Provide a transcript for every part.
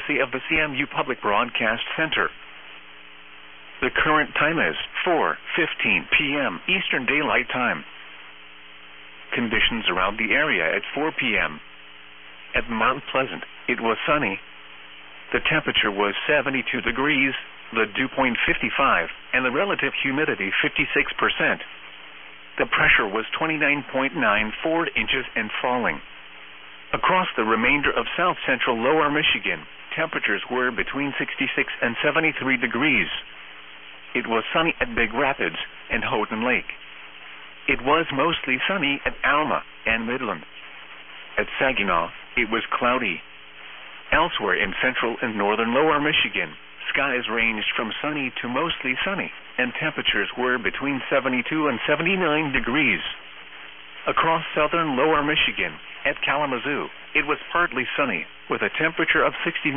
courtesy of the CMU Public Broadcast Center. The current time is 4:15 p.m. Eastern Daylight Time. Conditions around the area at 4 p.m. At Mount Pleasant, it was sunny. The temperature was 72 degrees, the dew point 55, and the relative humidity 56%. The pressure was 29.94 inches and falling. Across the remainder of south-central lower Michigan, temperatures were between 66 and 73 degrees. It was sunny at Big Rapids and Houghton Lake. It was mostly sunny at Alma and Midland. At Saginaw, it was cloudy. Elsewhere in central and northern lower Michigan, skies ranged from sunny to mostly sunny, and temperatures were between 72 and 79 degrees. Across southern lower Michigan, at Kalamazoo, it was partly sunny, with a temperature of 69.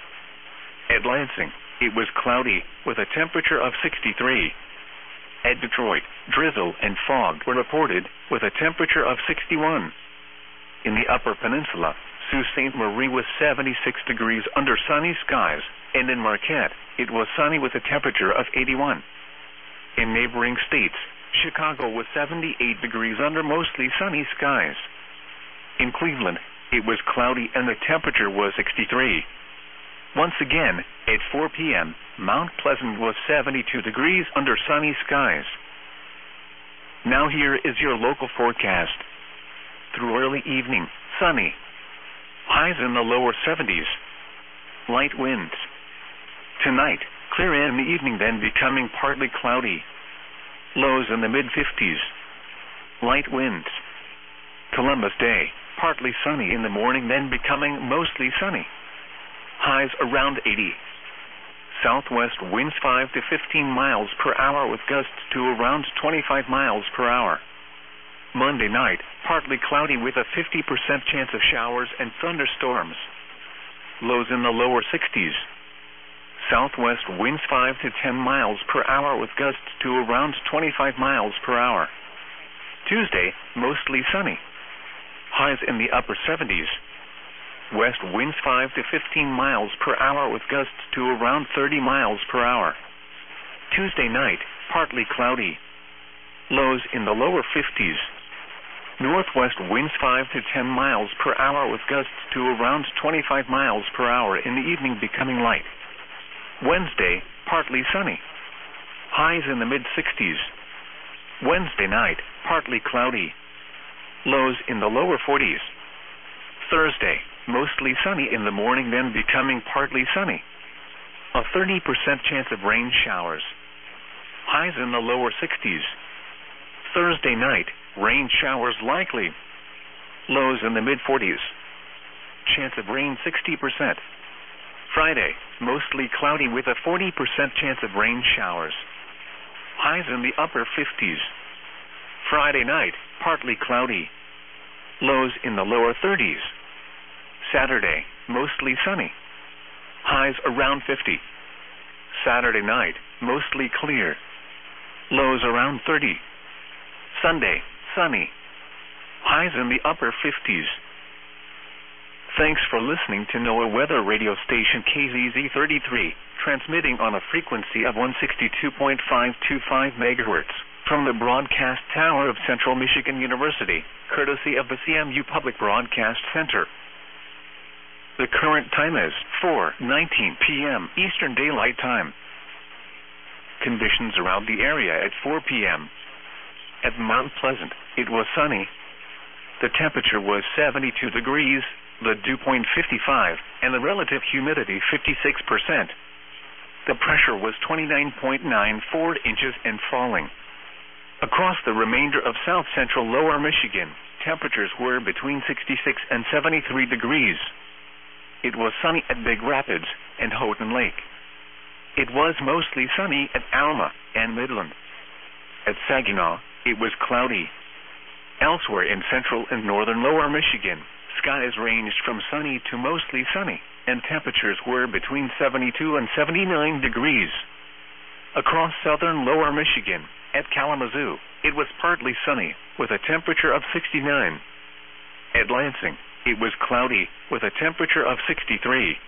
At Lansing, it was cloudy, with a temperature of 63. At Detroit, drizzle and fog were reported, with a temperature of 61. In the Upper Peninsula, Sault Ste. Marie was 76 degrees under sunny skies, and in Marquette, it was sunny with a temperature of 81. In neighboring states, Chicago was 78 degrees under mostly sunny skies. In Cleveland, it was cloudy and the temperature was 63. Once again, at 4 p.m., Mount Pleasant was 72 degrees under sunny skies. Now here is your local forecast. Through early evening, sunny. Highs in the lower 70s. Light winds. Tonight, clear in the evening, then becoming partly cloudy. Lows in the mid-50s. Light winds. Columbus Day, partly sunny in the morning, then becoming mostly sunny. Highs around 80. Southwest winds 5 to 15 miles per hour with gusts to around 25 miles per hour. Monday night, partly cloudy with a 50% chance of showers and thunderstorms. Lows in the lower 60s. Southwest winds 5 to 10 miles per hour with gusts to around 25 miles per hour. Tuesday, mostly sunny. Highs in the upper 70s. West winds 5 to 15 miles per hour with gusts to around 30 miles per hour. Tuesday night, partly cloudy. Lows in the lower 50s. Northwest winds 5 to 10 miles per hour with gusts to around 25 miles per hour, in the evening becoming light. Wednesday, partly sunny. Highs in the mid-60s. Wednesday night, partly cloudy. Lows in the lower 40s. Thursday, mostly sunny in the morning, then becoming partly sunny. A 30% chance of rain showers. Highs in the lower 60s. Thursday night, rain showers likely. Lows in the mid-40s. Chance of rain 60%. Friday, mostly cloudy with a 40% chance of rain showers. Highs in the upper 50s. Friday night, partly cloudy. Lows in the lower 30s. Saturday, mostly sunny. Highs around 50. Saturday night, mostly clear. Lows around 30. Sunday, sunny. Highs in the upper 50s. Thanks for listening to NOAA Weather Radio Station KZZ33, transmitting on a frequency of 162.525 megahertz from the broadcast tower of Central Michigan University, courtesy of the CMU Public Broadcast Center. The current time is 4:19 p.m. Eastern Daylight Time. Conditions around the area at 4 p.m. At Mount Pleasant, it was sunny. The temperature was 72 degrees, the dew point 55, and the relative humidity 56%. The pressure was 29.94 inches and falling. Across the remainder of south-central lower Michigan, temperatures were between 66 and 73 degrees. It was sunny at Big Rapids and Houghton Lake. It was mostly sunny at Alma and Midland. At Saginaw, it was cloudy. Elsewhere in central and northern lower Michigan, skies ranged from sunny to mostly sunny, and temperatures were between 72 and 79 degrees. Across southern lower Michigan, at Kalamazoo, it was partly sunny, with a temperature of 69. At Lansing, it was cloudy, with a temperature of 63.